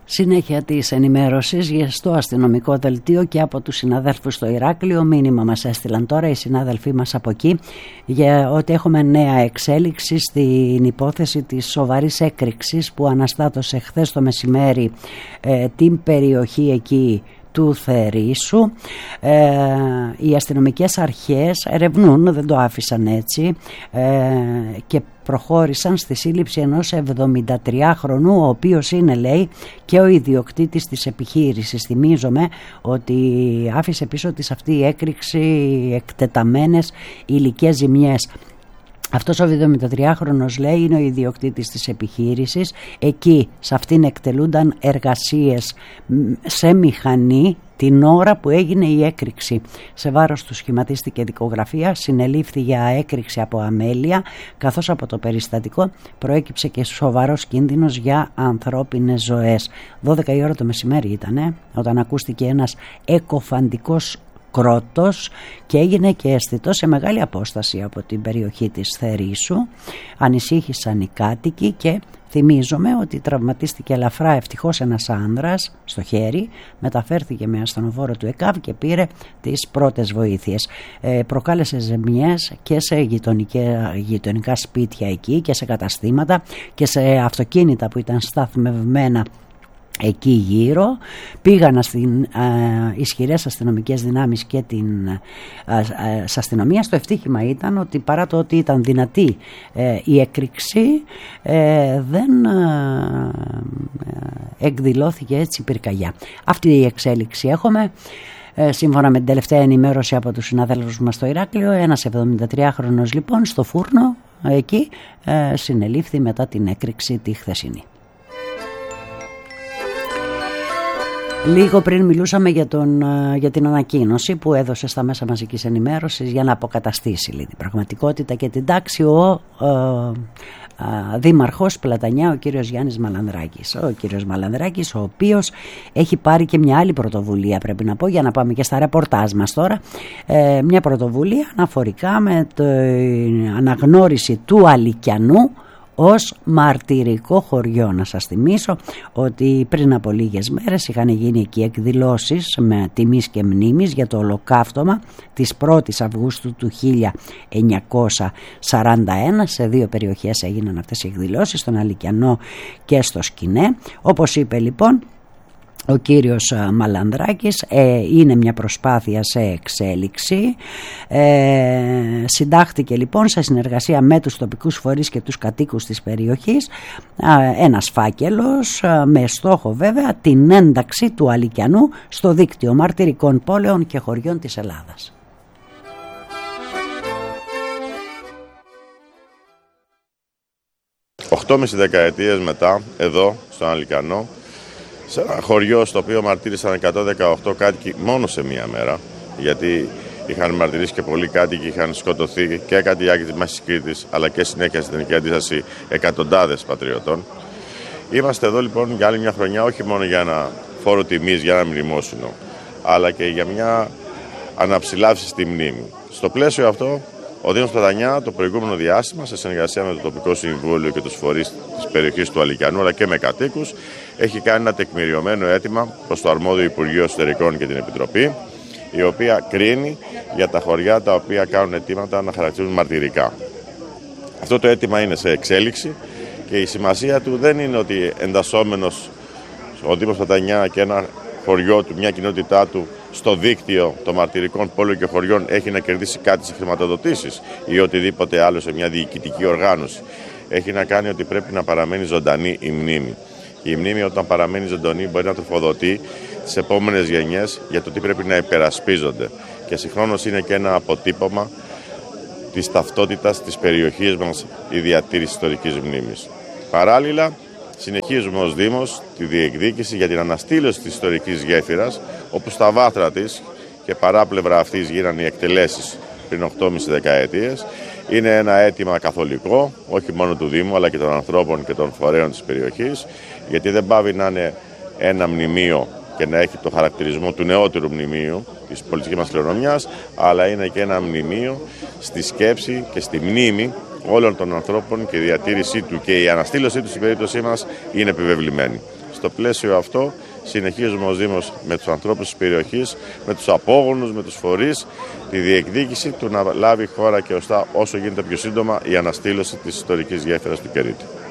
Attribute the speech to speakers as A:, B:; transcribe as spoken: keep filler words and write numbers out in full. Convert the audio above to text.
A: Συνέχεια της ενημέρωσης στο αστυνομικό δελτίο και από τους συναδέλφους στο Ηράκλειο. Μήνυμα μας έστειλαν τώρα οι συνάδελφοί μας από εκεί για ότι έχουμε νέα εξέλιξη στην υπόθεση της σοβαρής έκρηξης που αναστάτωσε χθες το μεσημέρι ε, την περιοχή εκεί του Θερήσου. Ε, οι αστυνομικές αρχές ερευνούν, δεν το άφησαν έτσι, ε, και προχώρησαν στη σύλληψη ενός εβδομηντατριάχρονου, ο οποίος είναι, λέει, και ο ιδιοκτήτης της επιχείρησης. Θυμίζομαι ότι άφησε πίσω της αυτή η έκρηξη εκτεταμένες υλικές ζημιές. Αυτός ο εβδομηντατριάχρονος, λέει, είναι ο ιδιοκτήτης της επιχείρησης. Εκεί σε αυτήν εκτελούνταν εργασίες σε μηχανή την ώρα που έγινε η έκρηξη. Σε βάρος του σχηματίστηκε δικογραφία, συνελήφθη για έκρηξη από αμέλεια, καθώς από το περιστατικό προέκυψε και σοβαρός κίνδυνος για ανθρώπινες ζωές. δώδεκα η ώρα το μεσημέρι ήτανε, όταν ακούστηκε ένας εκοφαντικός κρότος και έγινε και αισθητό σε μεγάλη απόσταση από την περιοχή της Θερήσου. Ανησύχησαν οι κάτοικοι και θυμίζομαι ότι τραυματίστηκε ελαφρά ευτυχώς ένας άνδρας στο χέρι, μεταφέρθηκε με ασθενοφόρο του ΕΚΑΒ και πήρε τις πρώτες βοήθειες. Ε, προκάλεσε ζημιές και σε γειτονικά σπίτια εκεί και σε καταστήματα και σε αυτοκίνητα που ήταν σταθμευμένα εκεί γύρω. Πήγαν στην ε, ισχυρές αστυνομικές δυνάμεις και την ε, ε, αστυνομία. Στο ευτύχημα ήταν ότι παρά το ότι ήταν δυνατή ε, η έκρηξη, ε, δεν ε, ε, εκδηλώθηκε έτσι πυρκαγιά. Αυτή η εξέλιξη έχουμε. Ε, σύμφωνα με την τελευταία ενημέρωση από τους συναδέλφους μας στο Ηράκλειο, ένας εβδομηντατριάχρονος λοιπόν στο φούρνο εκεί ε, συνελήφθη μετά την έκρηξη τη χθεσινή. Λίγο πριν μιλούσαμε για, τον, για την ανακοίνωση που έδωσε στα μέσα μαζικής ενημέρωσης για να αποκαταστήσει την πραγματικότητα και την τάξη ο ε, ε, δήμαρχος Πλατανιά, ο κύριος Γιάννης Μαλανδράκης. Ο κύριος Μαλανδράκης, ο οποίος έχει πάρει και μια άλλη πρωτοβουλία, πρέπει να πω, για να πάμε και στα ρεπορτάζ μας τώρα. Ε, μια πρωτοβουλία αναφορικά με την αναγνώριση του Αλικιανού ως μαρτυρικό χωριό. Να σας θυμίσω ότι πριν από λίγες μέρες είχαν γίνει εκεί εκδηλώσεις με τιμής και μνήμης για το ολοκαύτωμα της πρώτης Αυγούστου του χίλια εννιακόσια σαράντα ένα. Σε δύο περιοχές έγιναν αυτές οι εκδηλώσεις, στον Αλικιανό και στο Σκινέ. Όπως είπε λοιπόν ο κύριος Μαλανδράκης, ε, είναι μια προσπάθεια σε εξέλιξη. Ε, συντάχθηκε λοιπόν σε συνεργασία με τους τοπικούς φορείς και τους κατοίκους της περιοχής ε, ένας φάκελος ε, με στόχο βέβαια την ένταξη του Αλικιανού στο δίκτυο μαρτυρικών πόλεων και χωριών της Ελλάδας.
B: Οχτώ δεκαετίες μετά, εδώ στον Αλικιανό, σε ένα χωριό στο οποίο μαρτύρησαν εκατόν δεκαοκτώ κάτοικοι μόνο σε μία μέρα, γιατί είχαν μαρτυρήσει και πολλοί κάτοικοι, είχαν σκοτωθεί και κάτι η Άκη της Κρήτης, αλλά και συνέχεια στην Εθνική Αντίσταση εκατοντάδες πατριωτών. Είμαστε εδώ λοιπόν για άλλη μια χρονιά, όχι μόνο για ένα φόρο τιμής, για ένα μνημόσυνο, αλλά και για μια αναψηλάφιση στη μνήμη. Στο πλαίσιο αυτό, ο Δήμος Πλατανιά το προηγούμενο διάστημα, σε συνεργασία με το τοπικό συμβούλιο και τους φορείς της περιοχής του Αλικιανού, αλλά και με κατοίκους, έχει κάνει ένα τεκμηριωμένο αίτημα προς το αρμόδιο Υπουργείο Εσωτερικών και την Επιτροπή, η οποία κρίνει για τα χωριά τα οποία κάνουν αιτήματα να χαρακτηρίζουν μαρτυρικά. Αυτό το αίτημα είναι σε εξέλιξη και η σημασία του δεν είναι ότι εντασσόμενος ο Δήμος Πλατανιά και ένα χωριό του, μια κοινότητά του, στο δίκτυο των μαρτυρικών πόλεων και χωριών έχει να κερδίσει κάτι σε χρηματοδοτήσεις ή οτιδήποτε άλλο σε μια διοικητική οργάνωση. Έχει να κάνει ότι πρέπει να παραμένει ζωντανή η μνήμη. Η μνήμη, όταν παραμένει ζωντανή, μπορεί να τροφοδοτεί τις επόμενες γενιές για το τι πρέπει να υπερασπίζονται. Και συγχρόνως είναι και ένα αποτύπωμα της ταυτότητας της περιοχής μας η διατήρηση ιστορικής μνήμης. Παράλληλα, συνεχίζουμε ως Δήμος τη διεκδίκηση για την αναστήλωση της ιστορικής γέφυρας, όπου στα βάθρα της και παράπλευρα αυτής γίνανε οι εκτελέσεις πριν οκτώ και μισή δεκαετίες. Είναι ένα αίτημα καθολικό, όχι μόνο του Δήμου, αλλά και των ανθρώπων και των φορέων της περιοχής, γιατί δεν πάβει να είναι ένα μνημείο και να έχει το χαρακτηρισμό του νεότερου μνημείου της πολιτικής μας κληρονομιάς, αλλά είναι και ένα μνημείο στη σκέψη και στη μνήμη όλων των ανθρώπων και η διατήρησή του και η αναστήλωσή του στην περίπτωσή μας είναι επιβεβλημένη. Στο πλαίσιο αυτό συνεχίζουμε ως Δήμος με τους ανθρώπους της περιοχής, με τους απόγονους, με τους φορείς, τη διεκδίκηση του να λάβει χώρα και ωστά όσο γίνεται πιο σύντομα η αναστήλωση της ιστορικής γέφυρας του Κερίτου.